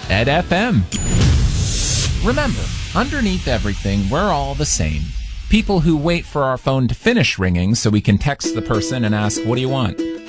Ed FM. Remember, underneath everything, we're all the same. People who wait for our phone to finish ringing so we can text the person and ask, what do you want?